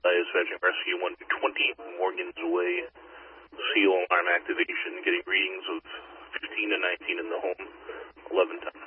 dispatching rescue 120 Morgan's Way. SEAL alarm activation, getting readings of 15 to 19 in the home, 11 times.